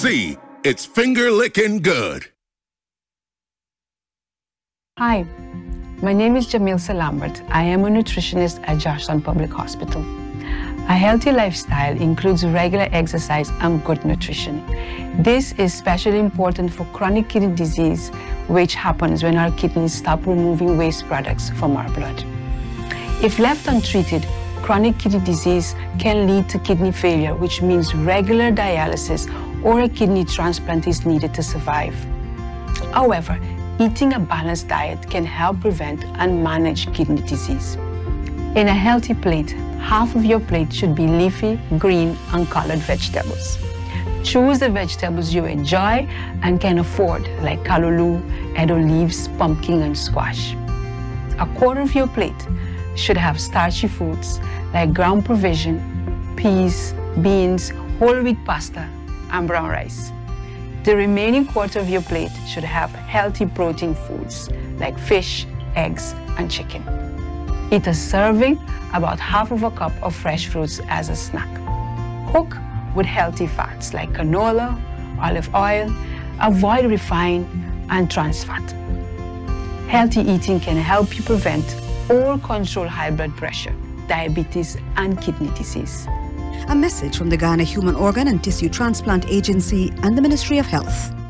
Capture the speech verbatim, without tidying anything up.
See, it's finger-licking good. Hi, my name is Jamilsa Lambert. I am a nutritionist at Georgetown Public Hospital. A healthy lifestyle includes regular exercise and good nutrition. This is especially important for chronic kidney disease, which happens when our kidneys stop removing waste products from our blood. If left untreated, chronic kidney disease can lead to kidney failure, which means regular dialysis or a kidney transplant is needed to survive. However, eating a balanced diet can help prevent and manage kidney disease. In a healthy plate, half of your plate should be leafy, green, and colored vegetables. Choose the vegetables you enjoy and can afford, like callaloo, edo leaves, pumpkin, and squash. A quarter of your plate should have starchy foods like ground provision, peas, beans, whole wheat pasta, and brown rice. The remaining quarter of your plate should have healthy protein foods like fish, eggs, and chicken. Eat a serving, about half of a cup of fresh fruits as a snack. Cook with healthy fats like canola, olive oil. Avoid refined and trans fat. Healthy eating can help you prevent or control high blood pressure, diabetes, and kidney disease. A message from the Ghana Human Organ and Tissue Transplant Agency and the Ministry of Health.